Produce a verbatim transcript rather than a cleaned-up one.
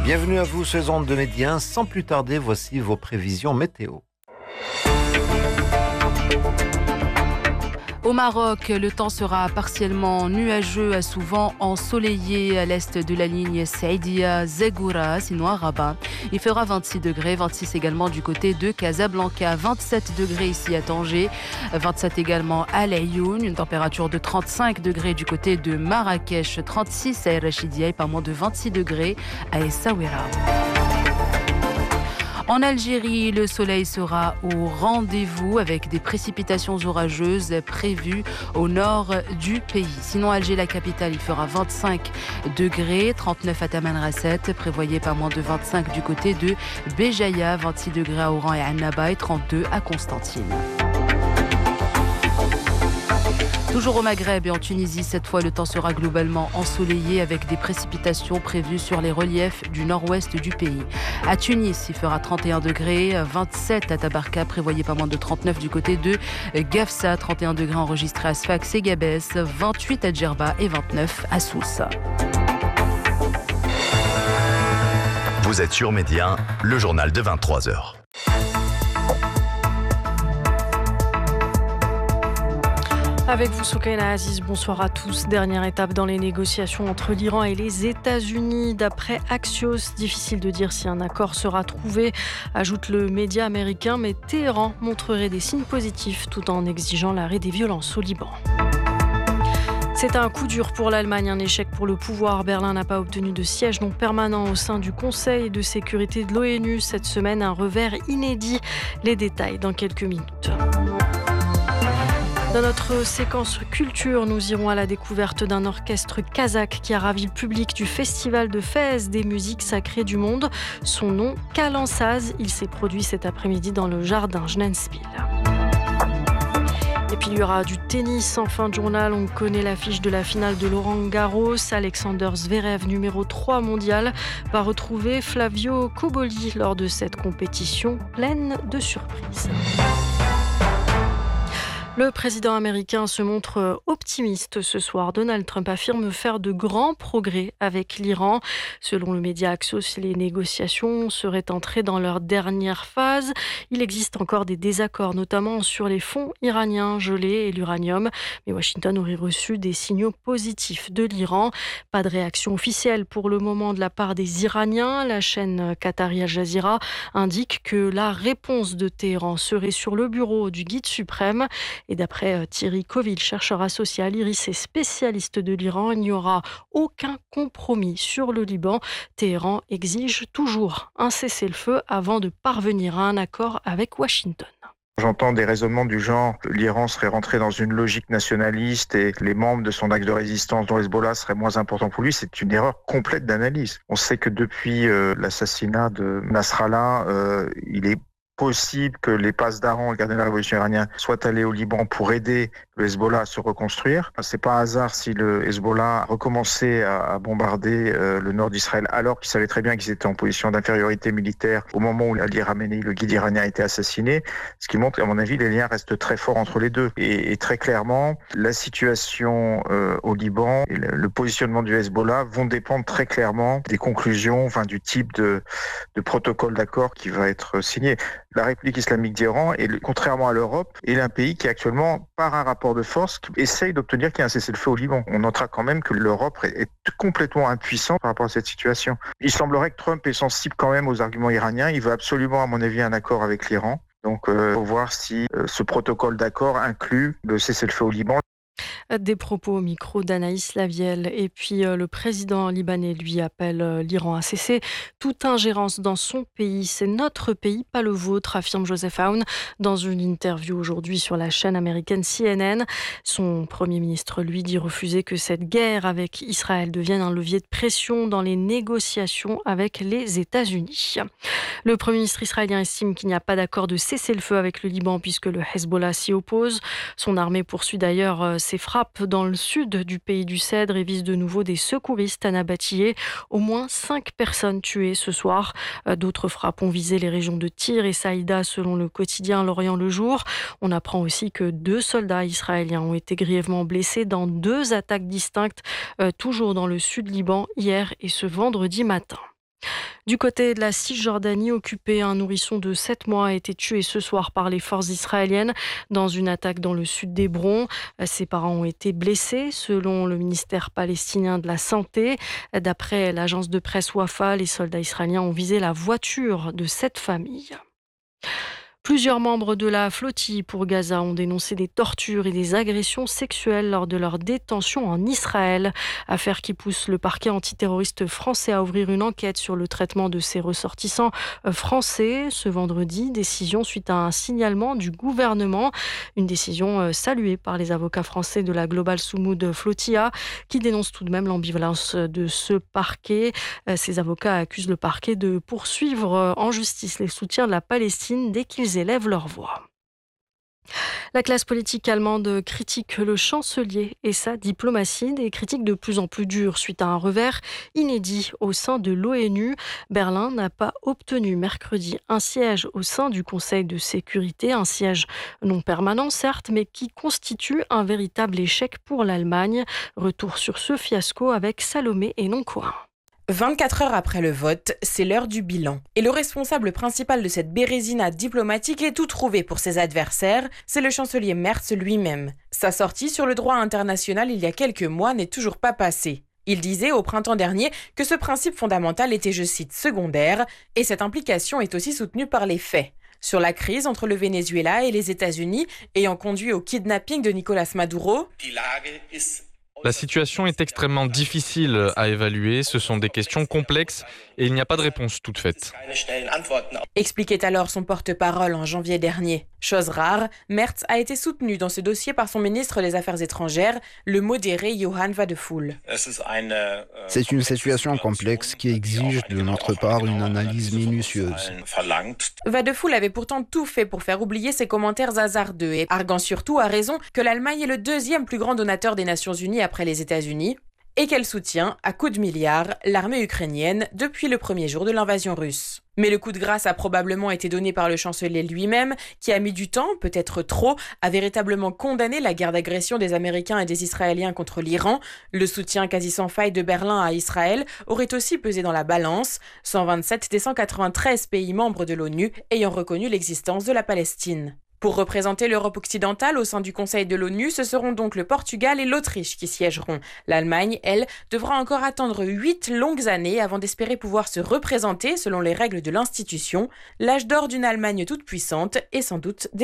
Bienvenue à vous sur les ondes de Médien. Sans plus tarder, voici vos prévisions météo. Au Maroc, le temps sera partiellement nuageux à souvent ensoleillé à l'est de la ligne Saïdia-Zegoura, sinon à Rabat. Il fera vingt-six degrés, vingt-six également du côté de Casablanca, vingt-sept degrés ici à Tanger, vingt-sept également à Laayoune, une température de trente-cinq degrés du côté de Marrakech, trente-six à El Rachidia et pas moins de vingt-six degrés à Essaouira. En Algérie, le soleil sera au rendez-vous avec des précipitations orageuses prévues au nord du pays. Sinon, Alger, la capitale, il fera vingt-cinq degrés, trente-neuf à Tamanrasset, prévoyez pas moins de vingt-cinq du côté de Béjaïa, vingt-six degrés à Oran et Annaba et trente-deux à Constantine. Toujours au Maghreb et en Tunisie, cette fois, le temps sera globalement ensoleillé avec des précipitations prévues sur les reliefs du nord-ouest du pays. À Tunis, il fera trente et un degrés, vingt-sept à Tabarka, prévoyez pas moins de trente-neuf du côté de Gafsa, trente et un degrés enregistrés à Sfax et Gabès, vingt-huit à Djerba et vingt-neuf à Sousse. Vous êtes sur Médien, le journal de vingt-trois heures. Avec vous, Soukaina Aziz, bonsoir à tous. Dernière étape dans les négociations entre l'Iran et les États-Unis. D'après Axios, difficile de dire si un accord sera trouvé, ajoute le média américain, mais Téhéran montrerait des signes positifs tout en exigeant l'arrêt des violences au Liban. C'est un coup dur pour l'Allemagne, un échec pour le pouvoir. Berlin n'a pas obtenu de siège non permanent au sein du Conseil de sécurité de l'ONU. Cette semaine, un revers inédit. Les détails dans quelques minutes. Dans notre séquence culture, nous irons à la découverte d'un orchestre kazakh qui a ravi le public du festival de Fès des musiques sacrées du monde. Son nom, Kalansaz. Il s'est produit cet après-midi dans le jardin Jnanspil. Et puis il y aura du tennis en fin de journal. On connaît l'affiche de la finale de Roland Garros. Alexander Zverev, numéro trois mondial, va retrouver Flavio Cobolli lors de cette compétition pleine de surprises. Le président américain se montre optimiste ce soir. Donald Trump affirme faire de grands progrès avec l'Iran. Selon le média Axios, les négociations seraient entrées dans leur dernière phase. Il existe encore des désaccords, notamment sur les fonds iraniens gelés et l'uranium. Mais Washington aurait reçu des signaux positifs de l'Iran. Pas de réaction officielle pour le moment de la part des Iraniens. La chaîne qatari Al Jazeera indique que la réponse de Téhéran serait sur le bureau du guide suprême. Et d'après Thierry Coville, chercheur associé à l'IRIS et spécialiste de l'Iran, il n'y aura aucun compromis sur le Liban. Téhéran exige toujours un cessez-le-feu avant de parvenir à un accord avec Washington. J'entends des raisonnements du genre l'Iran serait rentré dans une logique nationaliste et les membres de son axe de résistance dont Hezbollah seraient moins importants pour lui. C'est une erreur complète d'analyse. On sait que depuis euh, l'assassinat de Nasrallah, euh, il est possible que les Pasdaran, le gardien de la révolution iranienne, soient allés au Liban pour aider le Hezbollah à se reconstruire. C'est pas un hasard si le Hezbollah a recommencé à bombarder euh, le nord d'Israël alors qu'il savait très bien qu'ils étaient en position d'infériorité militaire au moment où Ali Khamenei, le guide iranien, a été assassiné. Ce qui montre qu'à mon avis, les liens restent très forts entre les deux. Et, et très clairement, la situation euh, au Liban et le, le positionnement du Hezbollah vont dépendre très clairement des conclusions, enfin du type de, de protocole d'accord qui va être signé. La République islamique d'Iran, est, contrairement à l'Europe, est un pays qui actuellement, par un rapport de force, essaye d'obtenir qu'il y ait un cessez-le-feu au Liban. On notera quand même que l'Europe est complètement impuissante par rapport à cette situation. Il semblerait que Trump est sensible quand même aux arguments iraniens. Il veut absolument, à mon avis, un accord avec l'Iran. Donc, il euh, faut voir si euh, ce protocole d'accord inclut le cessez-le-feu au Liban. Des propos au micro d'Anaïs Lavielle. Et puis euh, le président libanais, lui, appelle euh, l'Iran à cesser toute ingérence dans son pays. C'est notre pays, pas le vôtre, affirme Joseph Aoun dans une interview aujourd'hui sur la chaîne américaine C N N. Son premier ministre, lui, dit refuser que cette guerre avec Israël devienne un levier de pression dans les négociations avec les États-Unis. Le premier ministre israélien estime qu'il n'y a pas d'accord de cessez-le-feu avec le Liban puisque le Hezbollah s'y oppose. Son armée poursuit d'ailleurs euh, ses frappes dans le sud du pays du Cèdre et vise de nouveau des secouristes à Nabatillé. Au moins cinq personnes tuées ce soir. D'autres frappes ont visé les régions de Tyr et Saïda selon le quotidien L'Orient le Jour. On apprend aussi que deux soldats israéliens ont été grièvement blessés dans deux attaques distinctes, euh, toujours dans le sud Liban, hier et ce vendredi matin. Du côté de la Cisjordanie occupée, un nourrisson de sept mois a été tué ce soir par les forces israéliennes dans une attaque dans le sud d'Hébron. Ses parents ont été blessés, selon le ministère palestinien de la Santé. D'après l'agence de presse Wafa, les soldats israéliens ont visé la voiture de cette famille. Plusieurs membres de la flottille pour Gaza ont dénoncé des tortures et des agressions sexuelles lors de leur détention en Israël. Affaire qui pousse le parquet antiterroriste français à ouvrir une enquête sur le traitement de ses ressortissants français ce vendredi. Décision suite à un signalement du gouvernement. Une décision saluée par les avocats français de la Global Sumud Flotilla qui dénoncent tout de même l'ambivalence de ce parquet. Ces avocats accusent le parquet de poursuivre en justice les soutiens de la Palestine dès qu'ils élèvent leur voix. La classe politique allemande critique le chancelier et sa diplomatie, des critiques de plus en plus dures suite à un revers inédit au sein de l'ONU. Berlin n'a pas obtenu mercredi un siège au sein du Conseil de sécurité, un siège non permanent certes, mais qui constitue un véritable échec pour l'Allemagne. Retour sur ce fiasco avec Salomé et Noncoin. vingt-quatre heures après le vote, c'est l'heure du bilan. Et le responsable principal de cette bérésina diplomatique est tout trouvé pour ses adversaires, c'est le chancelier Merz lui-même. Sa sortie sur le droit international il y a quelques mois n'est toujours pas passée. Il disait au printemps dernier que ce principe fondamental était, je cite, secondaire, et cette implication est aussi soutenue par les faits. Sur la crise entre le Venezuela et les États-Unis, ayant conduit au kidnapping de Nicolás Maduro, la situation est extrêmement difficile à évaluer, ce sont des questions complexes et il n'y a pas de réponse toute faite. Expliquait alors son porte-parole en janvier dernier. Chose rare, Merz a été soutenu dans ce dossier par son ministre des Affaires étrangères, le modéré Johann Wadephul. C'est une situation complexe qui exige de notre part une analyse minutieuse. Wadephul avait pourtant tout fait pour faire oublier ses commentaires hasardeux et arguant surtout à raison que l'Allemagne est le deuxième plus grand donateur des Nations Unies après les États-Unis et qu'elle soutient, à coups de milliards, l'armée ukrainienne depuis le premier jour de l'invasion russe. Mais le coup de grâce a probablement été donné par le chancelier lui-même, qui a mis du temps, peut-être trop, à véritablement condamner la guerre d'agression des Américains et des Israéliens contre l'Iran. Le soutien quasi sans faille de Berlin à Israël aurait aussi pesé dans la balance, cent vingt-sept des cent quatre-vingt-treize pays membres de l'ONU ayant reconnu l'existence de la Palestine. Pour représenter l'Europe occidentale au sein du Conseil de l'ONU, ce seront donc le Portugal et l'Autriche qui siégeront. L'Allemagne, elle, devra encore attendre huit longues années avant d'espérer pouvoir se représenter selon les règles de l'institution. L'âge d'or d'une Allemagne toute puissante est sans doute